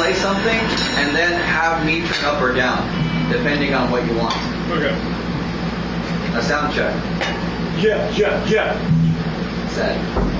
play something and then have me turn up or down, depending on what you want. Okay. A sound check. Yeah. Set.